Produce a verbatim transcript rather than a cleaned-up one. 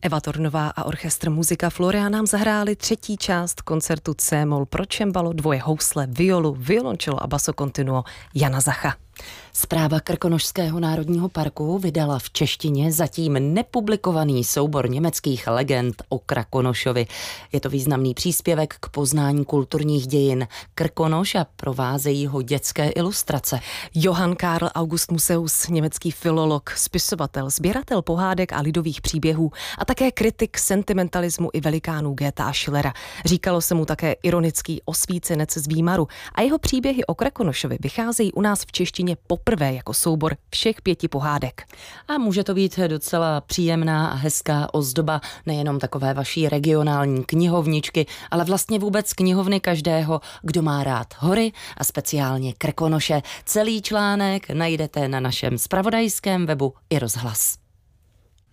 Eva Tornová a orchestr Muzika Florea nám zahráli třetí část koncertu C-moll pro čembalo, dvoje housle, violu, violoncello a basso continuo Jana Zacha. Správa Krkonošského národního parku vydala v češtině zatím nepublikovaný soubor německých legend o Krkonošovi. Je to významný příspěvek k poznání kulturních dějin Krkonoš a provázejí ho dětské ilustrace. Johann Karl August Museus, německý filolog, spisovatel, sběratel pohádek a lidových příběhů a také kritik sentimentalismu i velikánů Goethea a Schillera. Říkalo se mu také ironický osvícenec z Výmaru a jeho příběhy o Krkonošovi vycházejí u nás v češtině poprvé jako soubor všech pěti pohádek. A může to být docela příjemná a hezká ozdoba nejenom takové vaší regionální knihovničky, ale vlastně vůbec knihovny každého, kdo má rád hory a speciálně Krkonoše. Celý článek najdete na našem zpravodajském webu i Rozhlas.